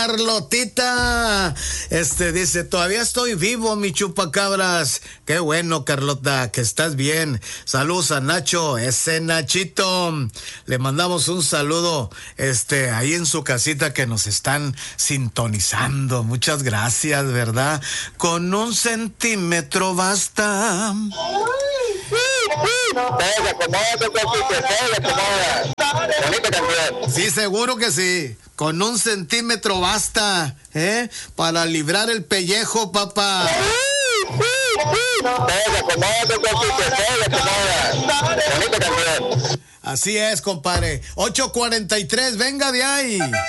Carlotita, dice, todavía estoy vivo, mi chupacabras. Qué bueno, Carlota, que estás bien. Saludos a Nacho, ese Nachito. Le mandamos un saludo, ahí en su casita que nos están sintonizando. Muchas gracias, ¿verdad? Con 1 centímetro basta. Sí, seguro que sí. Con 1 centímetro basta, para librar el pellejo, papá. Así es, compadre. 8:43, venga de ahí.